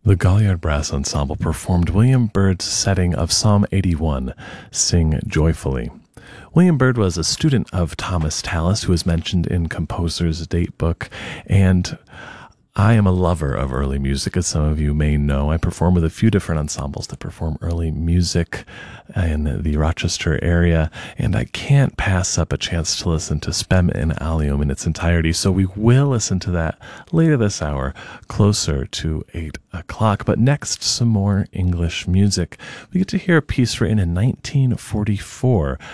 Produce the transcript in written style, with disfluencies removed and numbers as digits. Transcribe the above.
The Galliard Brass Ensemble performed William Byrd's setting of Psalm 81, Sing Joyfully. William Byrd was a student of Thomas Tallis, who is mentioned in Composer's Datebook, and I am a lover of early music, as some of you may know. I perform with a few different ensembles that perform early music in the Rochester area, and I can't pass up a chance to listen to Spem in Alium in its entirety, so we will listen to that later this hour, closer to 8 o'clock. But next, some more English music. We get to hear a piece written in 1944